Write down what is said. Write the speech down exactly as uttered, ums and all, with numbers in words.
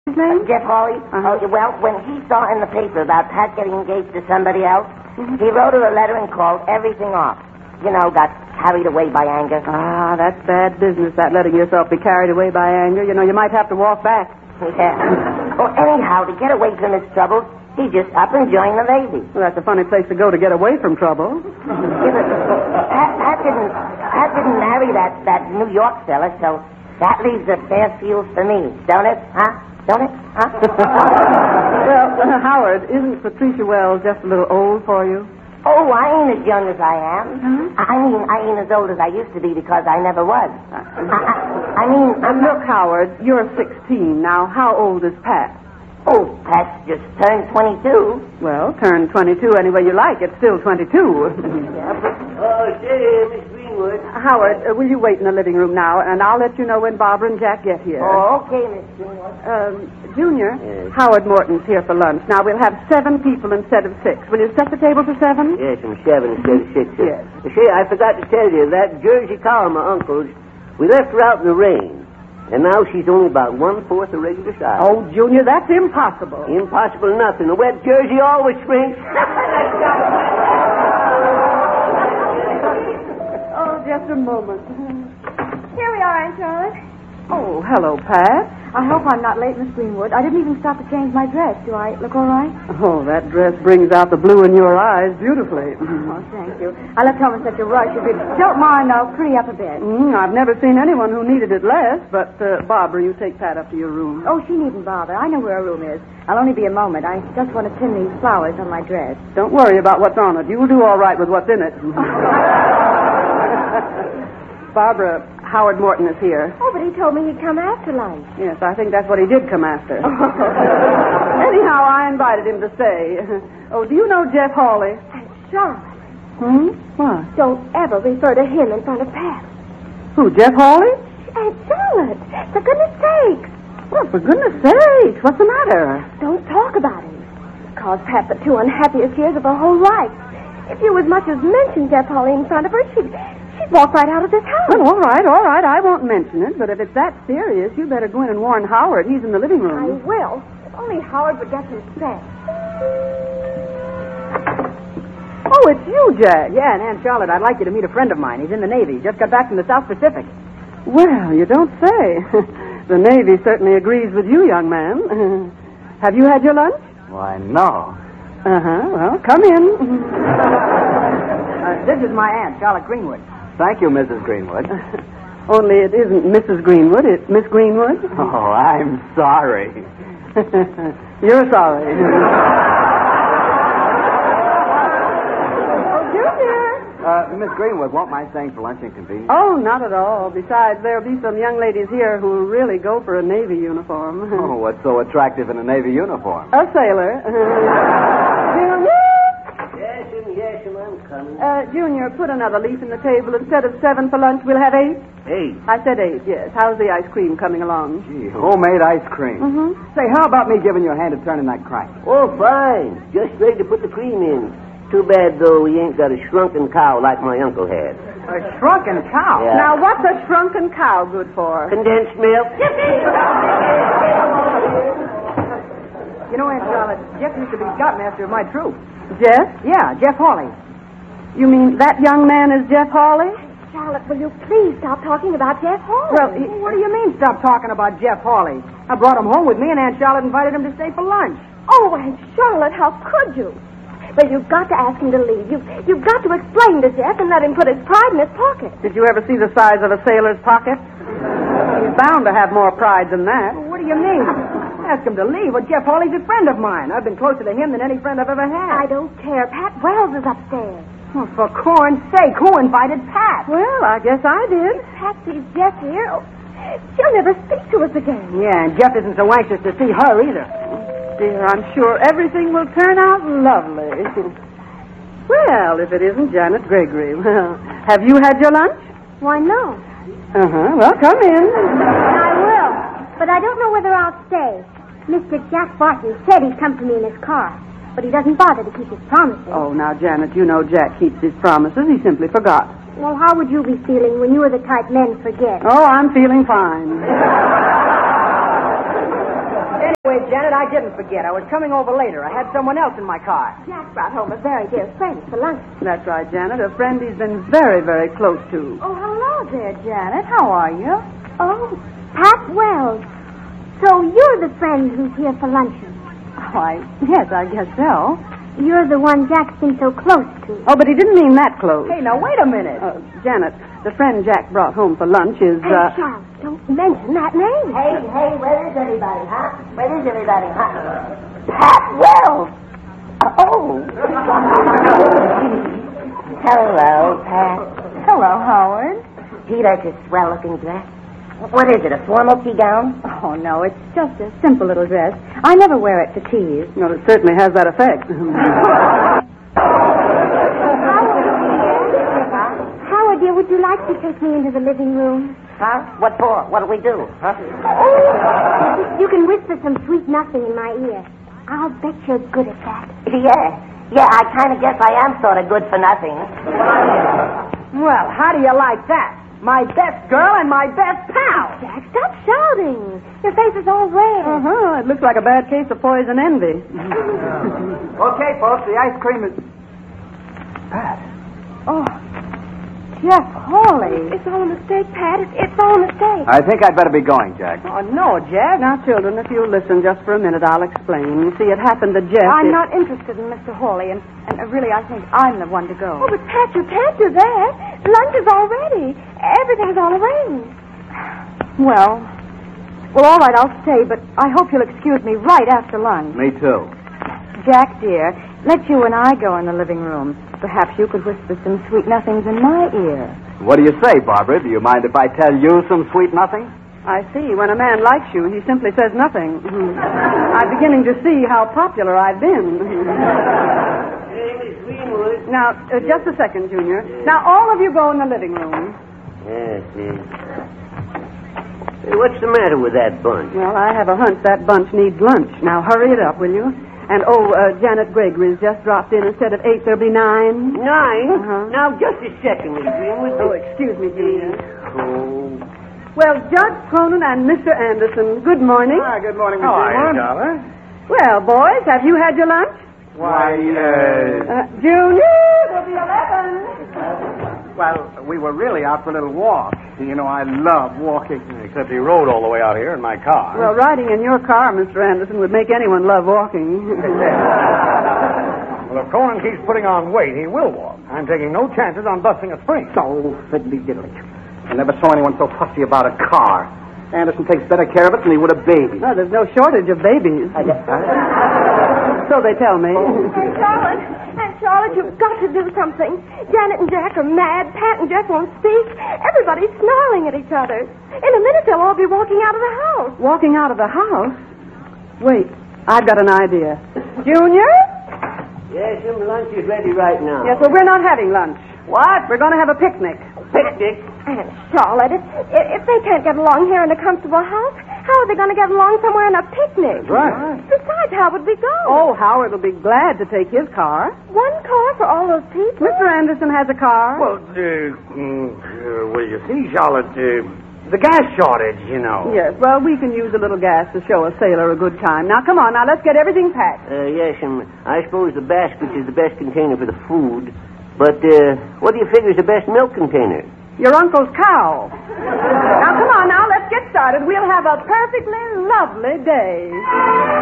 his name? Uh, Jeff Hawley? Uh-huh. Oh, well, when he saw in the paper about Pat getting engaged to somebody else, Mm-hmm. he wrote her a letter and called everything off. You know, got carried away by anger. Ah, that's bad business, that letting yourself be carried away by anger. You know, you might have to walk back. Yeah. Well, anyhow, to get away from his troubles, he just up and joined the Navy. Well, that's a funny place to go to get away from trouble. Yeah, but Pat, Pat didn't, Pat didn't marry that, that New York fella, so that leaves a fair field for me, don't it? Huh? Don't it? Huh? Well, uh, Howard, isn't Patricia Wells just a little old for you? Oh, I ain't as young as I am. Huh? I mean, I ain't as old as I used to be because I never was. I, I, I mean, Uh, I'm look, Howard, you're sixteen. Now, how old is Pat? Oh, Pat's just turned twenty-two. Well, turn twenty-two any way you like. It's still twenty-two. Yeah, but... Oh, say, Miss Greenwood. Howard, uh, will you wait in the living room now, and I'll let you know when Barbara and Jack get here. Oh, okay, Miss Greenwood. Um, Junior, Yes. Howard Morton's here for lunch. Now, we'll have seven people instead of six. Will you set the table for seven? Yes, I'm seven instead of six. Yes. Say, I forgot to tell you, that Jersey cow of my uncle's, we left her out in the rain. And now she's only about one-fourth the regular size. Oh, Junior, that's impossible. Impossible nothing. A wet Jersey always shrinks. Oh, just a moment. Here we are, Aunt Charlotte. Oh, hello, Pat. I hope I'm not late, Miss Greenwood. I didn't even stop to change my dress. Do I look all right? Oh, that dress brings out the blue in your eyes beautifully. Oh, thank you. I left home in such a rush. If you don't mind, I'll pretty up a bit. Mm, I've never seen anyone who needed it less, but, uh, Barbara, you take Pat up to your room. Oh, she needn't bother. I know where her room is. I'll only be a moment. I just want to pin these flowers on my dress. Don't worry about what's on it. You'll do all right with what's in it. Barbara, Howard Morton is here. Oh, but he told me he'd come after lunch. Yes, I think that's what he did come after. Anyhow, I invited him to stay. Oh, do you know Jeff Hawley? Aunt Charlotte, Hmm? What? don't ever refer to him in front of Pat. Who, Jeff Hawley? Aunt Charlotte, for goodness sakes, Well, for goodness sakes, what's the matter? don't talk about him. Caused Pat the two unhappiest years of her whole life. If you as much as mentioned Jeff Hawley in front of her, she'd, she'd walk right out of this house. Well, all right, all right, I won't mention it, but if it's that serious, you better go in and warn Howard. He's in the living I room. will. If only Howard would get some sense. Oh, it's you, Jack. Yeah, and Aunt Charlotte, I'd like you to meet a friend of mine. He's in the Navy. Just got back from the South Pacific. Well, you don't say. The Navy certainly agrees with you, young man. Have you had your lunch? Why, no. Uh-huh. Well, come in. Uh, this is my aunt, Charlotte Greenwood. Thank you, Missus Greenwood. Only it isn't Missus Greenwood. It's Miss Greenwood. Oh, I'm sorry. You're sorry. Oh, Junior. Uh, Miss Greenwood, won't mind staying for lunch inconvenience? Oh, not at all. Besides, there'll be some young ladies here who will really go for a Navy uniform. Oh, what's so attractive in a Navy uniform? A sailor. Junior? Yes, yes, I'm coming. Uh, Junior, put another leaf in the table. Instead of seven for lunch, we'll have eight. Eight. I said eight, yes. How's the ice cream coming along? Gee, homemade ice cream. Mm-hmm. Say, how about me giving you a hand to turning that crank? Oh, fine. Just ready to put the cream in. Too bad, though, we ain't got a shrunken cow like my uncle had. A shrunken cow? Yeah. Now, what's a shrunken cow good for? Condensed milk? You know, Aunt Charlotte, Jeff used to be scoutmaster of my troop. Jeff? Yeah, Jeff Hawley. You mean that young man is Jeff Hawley? Charlotte, will you please stop talking about Jeff Hawley? Well, he, what do you mean, stop talking about Jeff Hawley? I brought him home with me, and Aunt Charlotte invited him to stay for lunch. Oh, Aunt Charlotte, how could you? Well, you've got to ask him to leave. You've, you've got to explain to Jeff and let him put his pride in his pocket. Did you ever see the size of a sailor's pocket? He's bound to have more pride than that. Well, what do you mean? Ask him to leave. Well, Jeff Hawley's a friend of mine. I've been closer to him than any friend I've ever I had. don't care. Pat Wells is upstairs. Well, for corn's sake, who invited Pat? Well, I guess I did. If Pat sees Jeff here, oh, she'll never speak to us again. Yeah, and Jeff isn't so anxious to see her either. Dear, I'm sure everything will turn out lovely. Well, if it isn't Janet Gregory. Well, have you had your lunch? Why, no. Uh-huh. Well, come in. I will, but I don't know whether I'll stay. Mister Jack Barton said he'd come to me in his car, but he doesn't bother to keep his promises. Oh, now, Janet, you know Jack keeps his promises. He simply forgot. Well, how would you be feeling when you were the type men forget? Oh, I'm feeling fine. wait, Janet, I didn't forget. I was coming over later. I had someone else in my car. Jack brought home a very dear friend for lunch. That's right, Janet. A friend he's been very, very close to. Oh, hello there, Janet. How are you? Oh, Pat Wells. So you're the friend who's here for luncheon. Why, yes, I guess so. You're the one Jack's been so close to. Oh, but he didn't mean that close. Hey, now, wait a minute. Uh, Janet, the friend Jack brought home for lunch is, And uh... Charles, don't mention that name. Hey, hey, where is everybody, huh? Where is everybody, huh? Pat Wells. Oh. Hello, Pat. Hello, Howard. Gee, that's a swell-looking dress. What is it, a formal tea gown? Oh, no, it's just a simple little dress. I never wear it to teas. Well, it certainly has that effect. Howard, dear, would you like to take me into the living room? Huh? What for? What'll we do? Huh? You can whisper some sweet nothing in my ear. I'll bet you're good at that. Yeah. Yeah, I kind of guess I am sort of good for nothing. Well, how do you like that? My best girl and my best pal. Jack, stop shouting. Your face is all red. Uh-huh. It looks like a bad case of poison envy. Okay, folks, the ice cream is... Pat. Oh, Jeff Hawley. It's all a mistake, Pat. It's, it's all a mistake. I think I'd better be going, Jack. Oh, no, Jack. Now, children, if you'll listen just for a minute, I'll explain. You see, it happened to Jeff. I'm it- not interested in Mister Hawley, and, and really, I think I'm the one to go. Oh, but Pat, you can't do that. Lunch is all ready. Everything's all arranged. Well, well, all right, I'll stay, but I hope you'll excuse me right after lunch. Me too. Jack, dear, let you and I go in the living room. Perhaps you could whisper some sweet nothings in my ear. What do you say, Barbara? Do you mind if I tell you some sweet nothing? I see. When a man likes you, he simply says nothing. I'm beginning to see how popular I've been. Now, uh, just a second, Junior. Now, all of you go in the living room. Yes, yes. Hey, what's the matter with that bunch? Well, I have a hunch that bunch needs lunch. Now, hurry it up, will you? And, oh, uh, Janet Gregory's just dropped in. Instead of eight, there'll be nine. Nine? Uh-huh. Now, just a second, Miss Greenwood. Oh, excuse me, Junior. Oh. Well, Judge Cronin and Mister Anderson, good morning. Hi, good morning, Miss Greenwood. Well, boys, have you had your lunch? Why, uh... Uh, Junior, there'll be eleven. Well, we were really out for a little walk. You know, I love walking. Except he rode all the way out here in my car. Well, riding in your car, Mister Anderson, would make anyone love walking. Well, if Conan keeps putting on weight, he will walk. I'm taking no chances on busting a spring. Oh, fiddly diddly. I never saw anyone so fussy about a car. Anderson takes better care of it than he would a baby. No, there's no shortage of babies. So they tell me. Aunt Charlotte, Aunt Charlotte, you've got to do something. Janet and Jack are mad. Pat and Jeff won't speak. Everybody's snarling at each other. In a minute, they'll all be walking out of the house. Walking out of the house? Wait, I've got an idea. Junior? Yes, some lunch is ready right now. Yes, well, we're not having lunch. What? We're going to have a picnic. Picnic? Aunt Charlotte, if, if they can't get along here in a comfortable house, how are they going to get along somewhere in a picnic? Right. Besides, how would we go? Oh, Howard will be glad to take his car. One car for all those people? Mister Anderson has a car. Well, uh, mm, uh, well, you see, Charlotte, uh, the gas shortage, you know. Yes, well, we can use a little gas to show a sailor a good time. Now, come on, now, let's get everything packed. Uh, yes, and I suppose the basket is the best container for the food. But, uh, what do you figure is the best milk container? Your uncle's cow. Now, come on, now, let's get started. We'll have a perfectly lovely day.